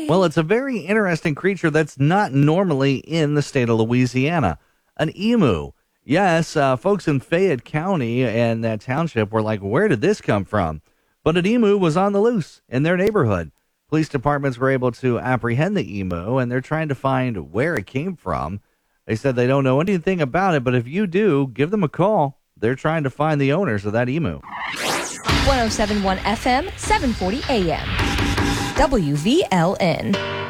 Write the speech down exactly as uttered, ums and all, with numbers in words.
Well, it's a very interesting creature that's not normally in the state of Louisiana. An emu. Yes, uh, folks in Fayette County and that township were like, where did this come from? But an emu was on the loose in their neighborhood. Police departments were able to apprehend the emu, and they're trying to find where it came from. They said they don't know anything about it, but if you do, give them a call. They're trying to find the owners of that emu. one oh seven point one F M, seven forty A M. W V L N.